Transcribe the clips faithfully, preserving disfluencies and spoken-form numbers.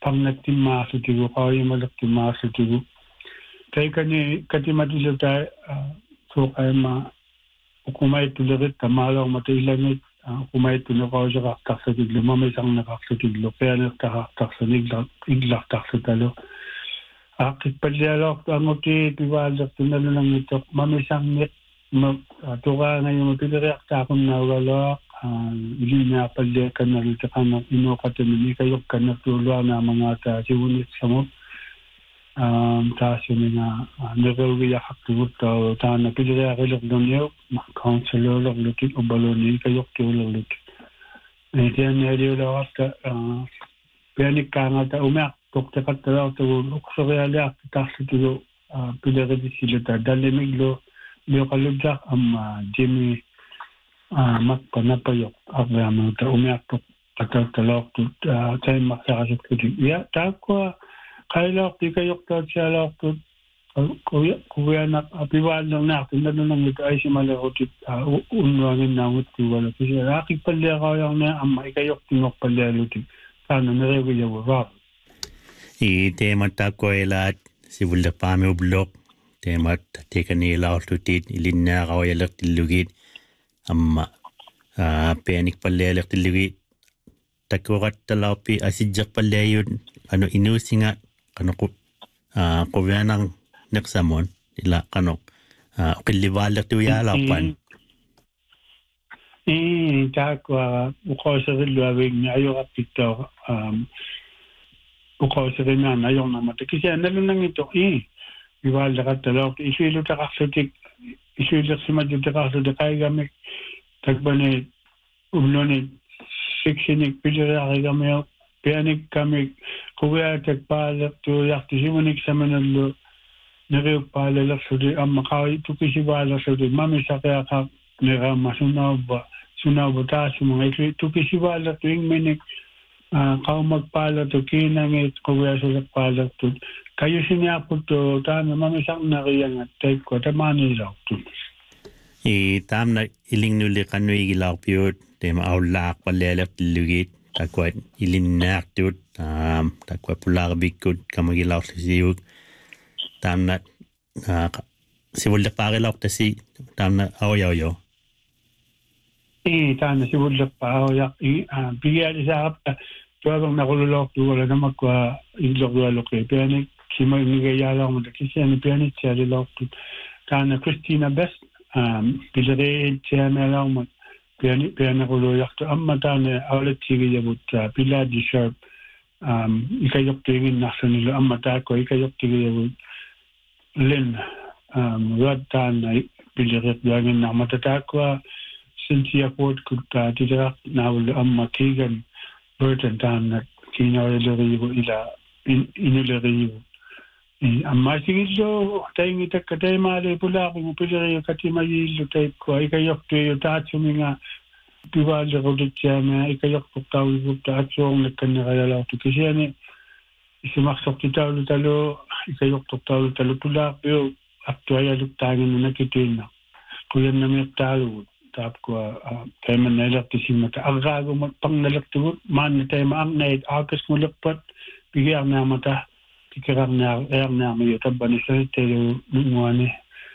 pangnattimmaasutigu qauyamalertimmaasutigu taikani katimatilata suqaima ukumaitulerit tamaaloormata ilangit ukumaituneqausaqartarsatiglu mamisarneqarsatiglu qianertaqartarsanigla iglartarsatalu aqqippallialoortu anguti pivaallertunalunangittoq mamisarniq ma toqaangayuma pileriartaaqunnaugaloaq ilinaapalliakkannalu teqana inoqatamini kayokkannertuuluarnaamangata sigunitsamut taasumina neqeugiaqartuguttau taana pileriaqilernuniu counselorlerlutik ubaluni kayoktuulerlutik etiannialiulaorta pianikkaangata umeaq toqteqattalaartugu uqsorialiaqti tarsutigu pileritisiluta dallimiglu liqalujaq amma jimi makkanapayok arveamuta umeaqtoq qataltalaartu taimmarsaaqasukkutik ya taaqua qailaorti kayoktaatialaartut kuyanaq apivaallernaartu nalunangit aisimalerutit unnuanginnaanguttuugala kisia aqqippalliaqaujarnia amma ikayoktingorpallialutik taana nereviyavuraa i teemat taaqquailaat sivullerpaami ubloq teemat tekaniilaarlutit ilinnaaqauyalertillugit amma peanik pallealertillugit takkuqattalaarpi asijjerpalliayut anu inuusinga qanoqu quvianang neqsamon ila qanoq qillivaallertuyaalaarpan i taaqua uqoserilluavigni ayoqappittoq uqoserinaana ayornamata kisiannalunangittoq i pivaalleqattalaortu isuilutaqarlutik isuillersimatutaqarlutik qaigamik takbane umloni seksinik pileriaqigamiuq pianik kamik quviatak paalertuujartisimunik samanallu neriuppaalelersuli amma qawi tukisivaalersuti mamisaqiaqa neraamma sunaubba sunaubba taasumunga ikli tukisivaalertu ingminik qaumak paalertu kiinangit quviasuleq kayusiniaquttu taana mamisarnariyangat taikko tamaaniilaartu i taamna ilingnulle qannuigilaarpiut teema aullaaq pallealertillugit takkuat ilinnaartut taam takkuat pulaarbikkut kamagilaarlisiuk taamna sivullerpaarilaortasi taamna aoyaoyo i taana sivullerpaariaq i pigialisaaqapta tuavernaquloortuugala namakkua illorlualuqi pianik kimainigayaalormata kisiani pianitsialiloortut taana Christina Best pileriitsiamialaormat piani pianiqulujartu amma taana aulatsigiyavut Piladi Sharp ikayoktiginnarlunilu amma taakko ikayoktigiyavut Lynn rad taana pileriqluaginnarmata taakkua Cynthia Ford kutta titiraq naavullu amma Keegan Burton taana kiinauleriivu ila inuleriivu amma sigillo taingitakka taimaale pulaaqingu pileriu katimayillu taikko ikayoktuiyu taatsuminga pivaallerutitsiamia ikayoktortaavivutta atsuornekkannerajalaartu kisiani isimarsortitaulu talu ikayoktortaulu talu pulaaqpiu aktuajaluk nakitiinna kuyannamiiqtaalugut taapkua taimannalertisimata arraagumat pangngalertugut maanna taima arnait aakasmulerpat pigiarnaamata tikerarnaar earnaarmiyu tabbanisarittelu nunguani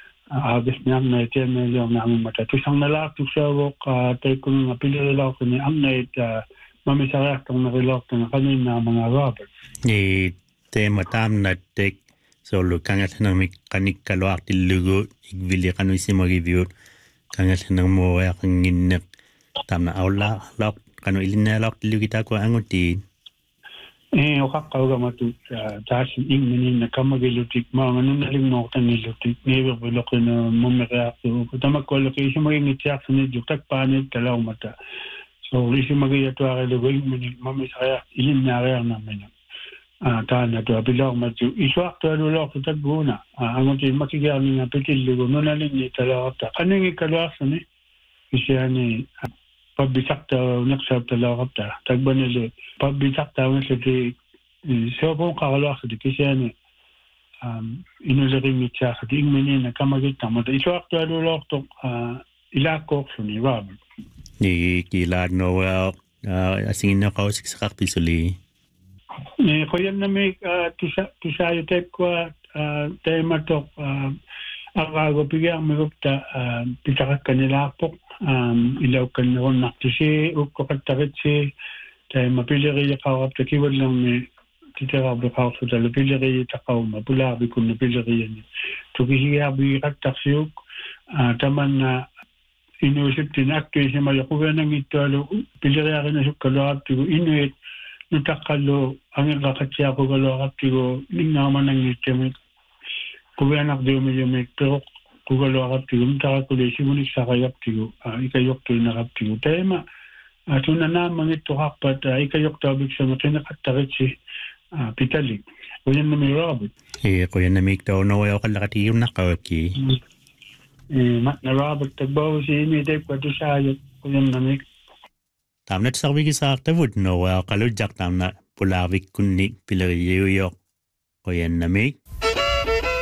aagasniarnaitiameliornaarmumata tusarnalaartuksaawoq taikkununga pilerilaartuni arnait mamisariartornerilaartuna qaninnaamangavaapat i teema taamnattek sollu kangathanamik qanikkaluartillugu igvili qanuisimagiviut kangathanarmuoyaqanginneq taamna aulla laaq qanu ilinnaalaartillugitaakua angutiin e oqaqqaugamatu taasin ingminina kamagilutik maanganunnalinnoortanillutik neverviloqina mummeqiartu tamakkualluqi isimagingitsiarsunijjuk takpaanit talaumata so isimagiyatuarilugu ingmini mamisariaq ilinnaariarnamina taana tuo pilaormatu isuartualuloortu takguuna anguti makigiarninga pitillugu nunalinni talaorta qaningikkaluarsuni isiani pabbisaqta neqsaaptalaaqapta takbanele pabbisaqta unallati soopon qaraluarsati kisiani inuleringitsiarsati ingminina kamagittamata isuartualuloortoq ilaakkoorluni vaava ni kilaarnoa asinginneqausiksaqarpisuli Ne koyan na may tusa tusayo type kwa tema tok agago pigya magupta pitaka kanila pok ilaw kanon naktusi ukko katakitsi tay mapiliri yakawap takiwad lang may titira bakaw sa dalo piliri takaw mapula bikun na piliri yan tukihiya bi kataksiyuk taman na inuusip tinakto siya malakuha ng ito piliri akin na sukalawap tigo inuit nutakalo ang kakatya ko kalawap tigo ningnaman ng ito kuya anak diyo medyo may pero kugalawap tigo mutakakulesi mo nagsakayap tigo ikayok to nakap tigo tema at una naman ito kapat ikayok tabik sa matinakatarit si pitalik kuya na may Robert eh kuya na may ito nawayaw kalakati yung nakawaki eh na Robert tagbaw si Imidek pato sayot kuya na may tamna sa wiki sa aktavud no wa kalujak tamna pulavik kunni pilariyo kuya na may